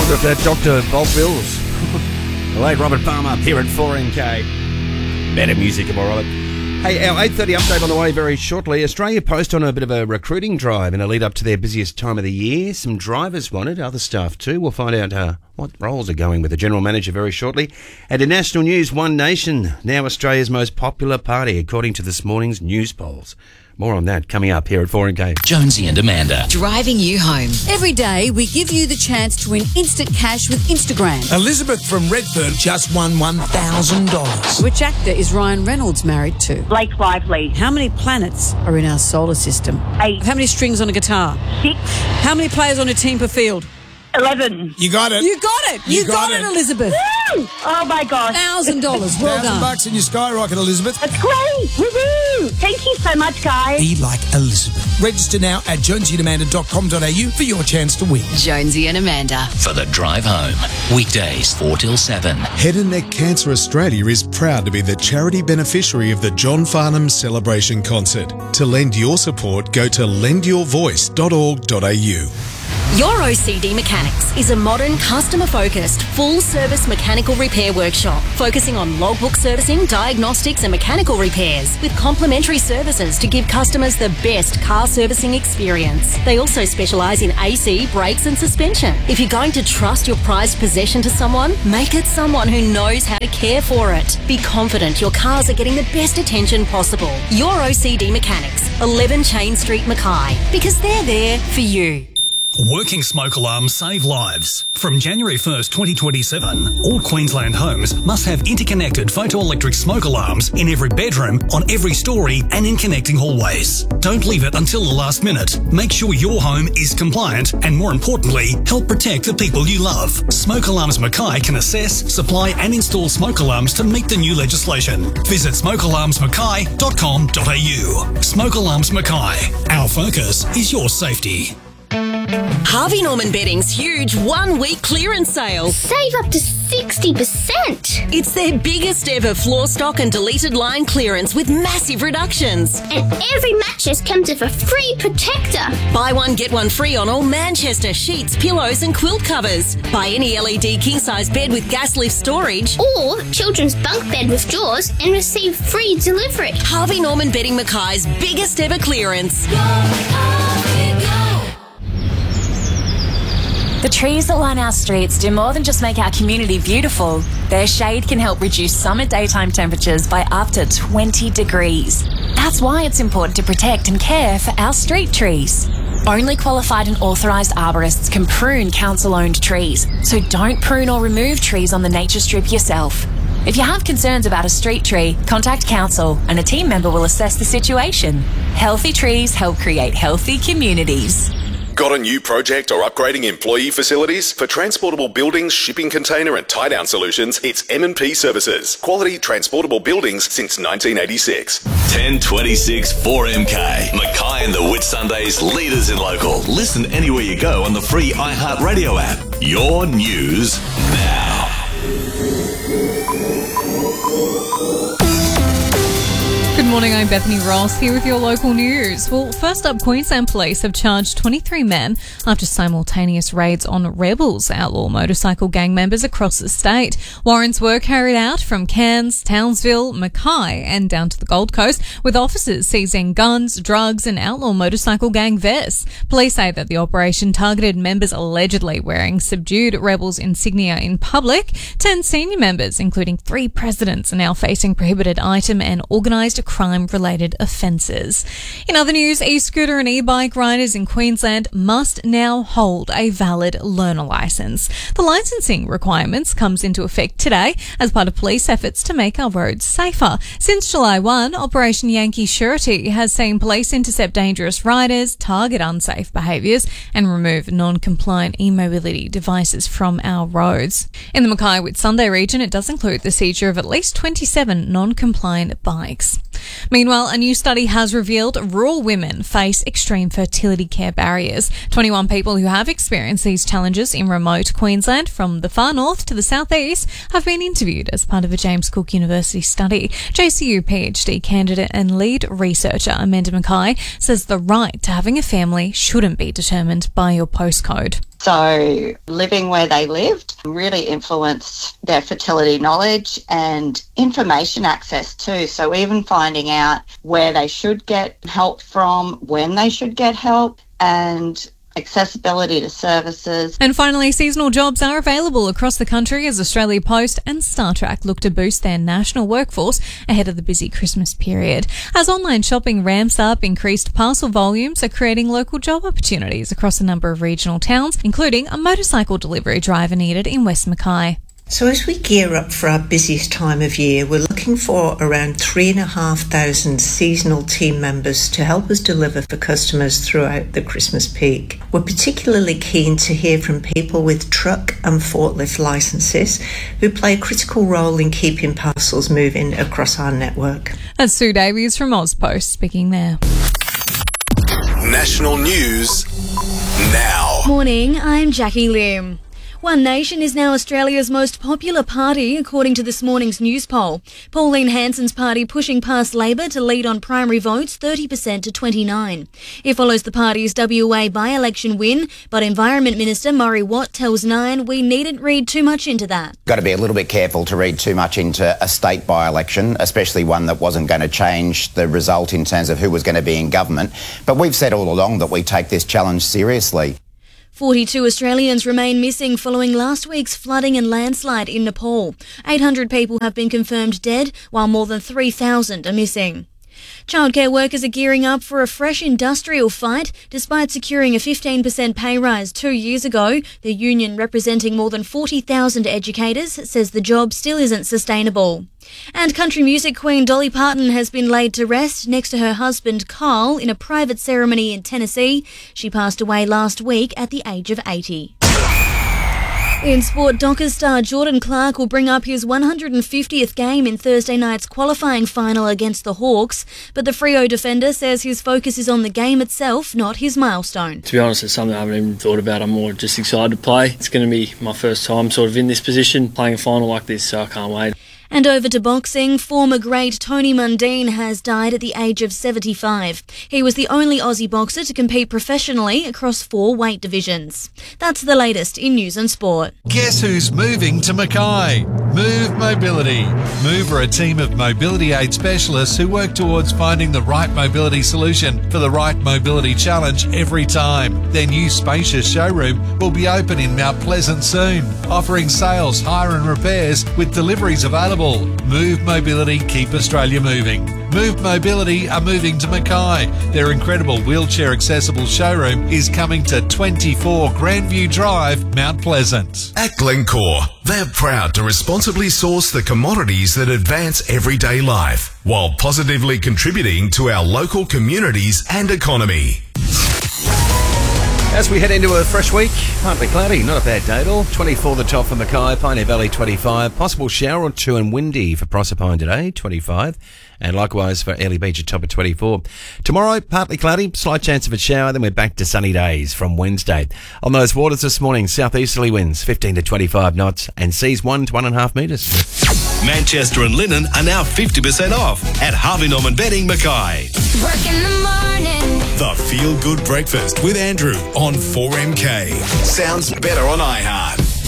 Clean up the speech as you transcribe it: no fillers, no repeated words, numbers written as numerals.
Got that Dr. Bob Wills. The late Robert Palmer here at 4MK. Better music, am I right? Hey, our 8:30 update on the way very shortly. Australia Post on a bit of a recruiting drive in a lead up to their busiest time of the year. Some drivers wanted, other staff too. We'll find out what roles are going with the General Manager very shortly. And in national news, One Nation, now Australia's most popular party, according to this morning's news polls. More on that coming up here at 4MK. Jonesy and Amanda. Driving you home. Every day, we give you the chance to win instant cash with Instagram. Elizabeth from Redfern just won $1,000. Which actor is Ryan Reynolds married to? Blake Lively. How many planets are in our solar system? 8. How many strings on a guitar? 6. How many players on a team per field? 11. You got it. You got it. You got it, Elizabeth. Woo! Oh my gosh. $1,000. Well done. $1,000 in your skyrocket, Elizabeth. That's great. Woohoo! Thank you so much, guys. Be like Elizabeth. Register now at jonesyandamanda.com.au for your chance to win. Jonesy and Amanda. For the drive home. Weekdays 4 till 7. Head and Neck Cancer Australia is proud to be the charity beneficiary of the John Farnham Celebration Concert. To lend your support, go to lendyourvoice.org.au. Your OCD Mechanics is a modern, customer-focused, full-service mechanical repair workshop focusing on logbook servicing, diagnostics and mechanical repairs with complimentary services to give customers the best car servicing experience. They also specialise in AC, brakes and suspension. If you're going to trust your prized possession to someone, make it someone who knows how to care for it. Be confident your cars are getting the best attention possible. Your OCD Mechanics, 11 Chain Street, Mackay, because they're there for you. Working smoke alarms save lives. From January 1st, 2027, all Queensland homes must have interconnected photoelectric smoke alarms in every bedroom, on every story and in connecting hallways. Don't leave it until the last minute. Make sure your home is compliant and, more importantly, help protect the people you love. Smoke Alarms Mackay can assess, supply and install smoke alarms to meet the new legislation. Visit smokealarmsmackay.com.au. Smoke Alarms Mackay. Our focus is your safety. Harvey Norman Bedding's huge 1-week clearance sale. Save up to 60%. It's their biggest ever floor stock and deleted line clearance with massive reductions. And every mattress comes with a free protector. Buy one, get one free on all Manchester sheets, pillows and quilt covers. Buy any LED king-size bed with gas lift storage. Or children's bunk bed with drawers and receive free delivery. Harvey Norman Bedding Mackay's biggest ever clearance. The trees that line our streets do more than just make our community beautiful. Their shade can help reduce summer daytime temperatures by up to 20 degrees. That's why it's important to protect and care for our street trees. Only qualified and authorised arborists can prune council-owned trees, so don't prune or remove trees on the nature strip yourself. If you have concerns about a street tree, contact council and a team member will assess the situation. Healthy trees help create healthy communities. Got a new project or upgrading employee facilities? For transportable buildings, shipping container and tie-down solutions, it's M&P Services. Quality transportable buildings since 1986. 1026 4MK. Mackay and the Whitsundays, leaders in local. Listen anywhere you go on the free iHeartRadio app. Your news now. Good morning, I'm Bethany Ross here with your local news. Well, first up, Queensland Police have charged 23 men after simultaneous raids on Rebels, outlaw motorcycle gang members across the state. Warrants were carried out from Cairns, Townsville, Mackay and down to the Gold Coast, with officers seizing guns, drugs and outlaw motorcycle gang vests. Police say that the operation targeted members allegedly wearing subdued Rebels insignia in public. 10 senior members, including 3 presidents, are now facing prohibited item and organised crime-related offences. In other news, e-scooter and e-bike riders in Queensland must now hold a valid learner licence. The licensing requirements comes into effect today as part of police efforts to make our roads safer. Since July 1, Operation Yankee Surety has seen police intercept dangerous riders, target unsafe behaviours and remove non-compliant e-mobility devices from our roads. In the Mackay Whitsunday region, it does include the seizure of at least 27 non-compliant bikes. Meanwhile, a new study has revealed rural women face extreme fertility care barriers. 21 people who have experienced these challenges in remote Queensland, from the far north to the southeast, have been interviewed as part of a James Cook University study. JCU PhD candidate and lead researcher Amanda Mackay says the right to having a family shouldn't be determined by your postcode. So living where they lived really influenced their fertility knowledge and information access too. So even finding out where they should get help from, when they should get help, and accessibility to services. And finally, seasonal jobs are available across the country as Australia Post and StarTrack look to boost their national workforce ahead of the busy Christmas period. As online shopping ramps up, increased parcel volumes are creating local job opportunities across a number of regional towns, including a motorcycle delivery driver needed in West Mackay. So as we gear up for our busiest time of year, we're looking for around 3,500 seasonal team members to help us deliver for customers throughout the Christmas peak. We're particularly keen to hear from people with truck and forklift licences who play a critical role in keeping parcels moving across our network. That's Sue Davies from AusPost speaking there. National news now. Morning, I'm Jackie Lim. One Nation is now Australia's most popular party, according to this morning's news poll. Pauline Hanson's party pushing past Labor to lead on primary votes 30% to 29%. It follows the party's WA by-election win, but Environment Minister Murray Watt tells Nine we needn't read too much into that. Got to be a little bit careful to read too much into a state by-election, especially one that wasn't going to change the result in terms of who was going to be in government. But we've said all along that we take this challenge seriously. 42 Australians remain missing following last week's flooding and landslide in Nepal. 800 people have been confirmed dead, while more than 3,000 are missing. Childcare workers are gearing up for a fresh industrial fight. Despite securing a 15% pay rise 2 years ago, the union representing more than 40,000 educators says the job still isn't sustainable. And country music queen Dolly Parton has been laid to rest next to her husband Carl in a private ceremony in Tennessee. She passed away last week at the age of 80. In sport, Dockers star Jordan Clark will bring up his 150th game in Thursday night's qualifying final against the Hawks, but the Freo defender says his focus is on the game itself, not his milestone. To be honest, it's something I haven't even thought about. I'm more just excited to play. It's going to be my first time sort of in this position, playing a final like this, so I can't wait. And over to boxing, former great Tony Mundine has died at the age of 75. He was the only Aussie boxer to compete professionally across 4 weight divisions. That's the latest in news and sport. Guess who's moving to Mackay? Move Mobility. Move are a team of mobility aid specialists who work towards finding the right mobility solution for the right mobility challenge every time. Their new spacious showroom will be open in Mount Pleasant soon, offering sales, hire and repairs with deliveries available. Move Mobility, keep Australia moving. Move Mobility are moving to Mackay. Their incredible wheelchair accessible showroom is coming to 24 Grandview Drive, Mount Pleasant. At Glencore, they're proud to responsibly source the commodities that advance everyday life while positively contributing to our local communities and economy. As we head into a fresh week, partly cloudy, not a bad day at all. 24 the top for Mackay, Pioneer Valley 25. Possible shower or two and windy for Proserpine today, 25. And likewise for Airlie Beach, a top of 24. Tomorrow, partly cloudy, slight chance of a shower, then we're back to sunny days from Wednesday. On those waters this morning, southeasterly winds 15 to 25 knots and seas 1 to 1.5 metres. Manchester and Linen are now 50% off at Harvey Norman Bedding Mackay. Work in the morning. The Feel Good Breakfast with Andrew on 4MK. Sounds better on iHeart.